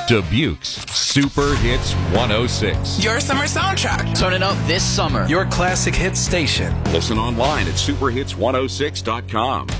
Dubuque's Super Hits 106. Your summer soundtrack. Turn it up this summer. Your classic hit station. Listen online at superhits106.com.